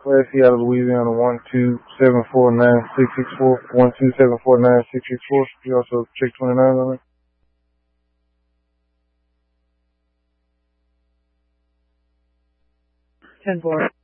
Class C out of Louisiana, 12749-664, 12749-664. You also check 29 on it? 10-4.